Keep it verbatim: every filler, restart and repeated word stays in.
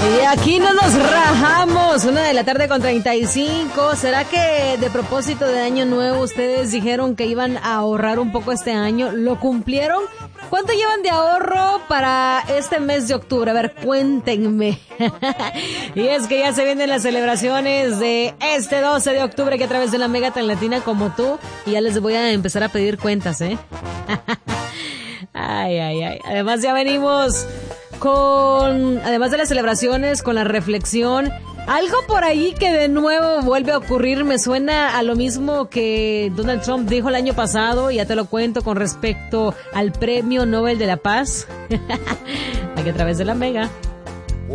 Y aquí no nos rajamos, una de la tarde con treinta y cinco. ¿Será que de propósito de año nuevo ustedes dijeron que iban a ahorrar un poco este año? ¿Lo cumplieron? ¿Cuánto llevan de ahorro para este mes de octubre? A ver, cuéntenme. Y es que ya se vienen las celebraciones de este doce de octubre, que a través de la Mega tan latina como tú, y ya les voy a empezar a pedir cuentas, ¿eh? Ay, ay, ay. Además ya venimos con, además de las celebraciones, con la reflexión. Algo por ahí que de nuevo vuelve a ocurrir, me suena a lo mismo que Donald Trump dijo el año pasado, y ya te lo cuento, con respecto al Premio Nobel de la Paz. Aquí a través de la Mega.